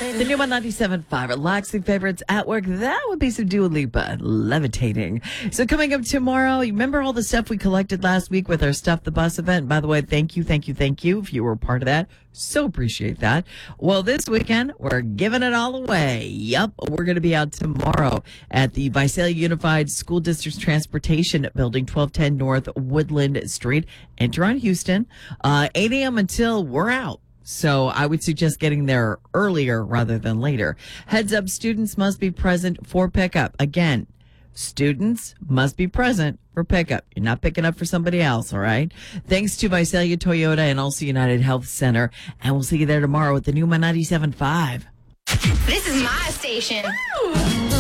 The new one 97.5, relaxing favorites at work. That would be some Dua Lipa, Levitating. So coming up tomorrow, you remember all the stuff we collected last week with our Stuff the Bus event? By the way, thank you if you were a part of that. So appreciate that. Well, this weekend, we're giving it all away. Yup, we're going to be out tomorrow at the Visalia Unified School District's Transportation Building, 1210 North Woodland Street. Enter on Houston, 8 a.m. until we're out. So I would suggest getting there earlier rather than later. Heads up, students must be present for pickup. Again, students must be present for pickup. You're not picking up for somebody else, all right? Thanks to Visalia Toyota and also United Health Center. And we'll see you there tomorrow with the new 97.5. This is my station.